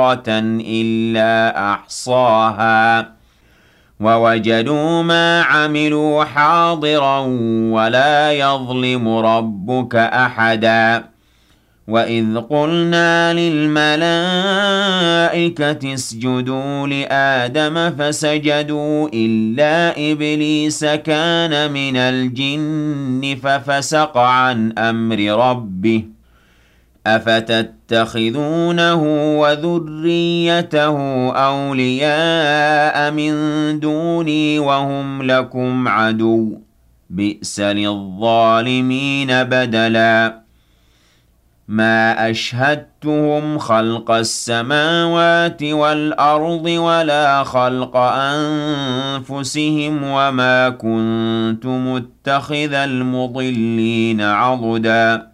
إلا أحصاها ووجدوا ما عملوا حاضرا ولا يظلم ربك أحدا وإذ قلنا للملائكة اسجدوا لآدم فسجدوا إلا إبليس كان من الجن ففسق عن أمر ربه أفتتخذونه وذريته أولياء من دوني وهم لكم عدو بئس للظالمين بدلا ما أشهدتهم خلق السماوات والأرض ولا خلق أنفسهم وما كنت متخذ المضلين عضداً